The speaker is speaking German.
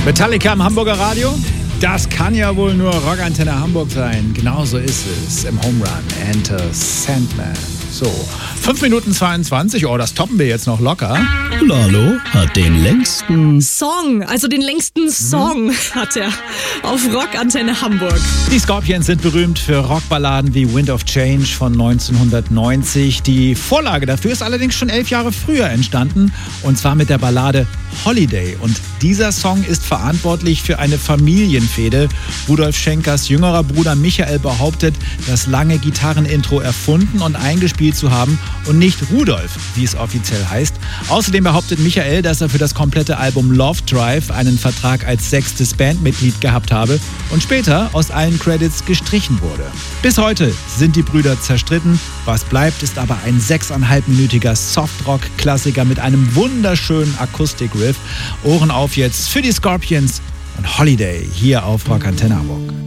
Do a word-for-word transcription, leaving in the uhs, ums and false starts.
Metallica im Hamburger Radio? Das kann ja wohl nur Rockantenne Hamburg sein. Genauso ist es im Home Run. Enter Sandman. So, fünf Minuten zweiundzwanzig. Oh, das toppen wir jetzt noch locker. Lalo hat den längsten Song, also den längsten Song hm. hat er auf Rockantenne Hamburg. Die Scorpions sind berühmt für Rockballaden wie Wind of Change von neunzehnhundertneunzig. Die Vorlage dafür ist allerdings schon elf Jahre früher entstanden, und zwar mit der Ballade Holiday. Und dieser Song ist verantwortlich für eine Familienfehde. Rudolf Schenkers jüngerer Bruder Michael behauptet, das lange Gitarrenintro erfunden und eingespielt zu haben und nicht Rudolf, wie es offiziell heißt. Außerdem behauptet Michael, dass er für das komplette Album Love Drive einen Vertrag als sechstes Bandmitglied gehabt habe und später aus allen Credits gestrichen wurde. Bis heute sind die Brüder zerstritten. Was bleibt, ist aber ein sechseinhalbminütiger Softrock-Klassiker mit einem wunderschönen Akustik-Riff. Ohren auf jetzt für die Scorpions und Holiday hier auf Rockantenne Hamburg.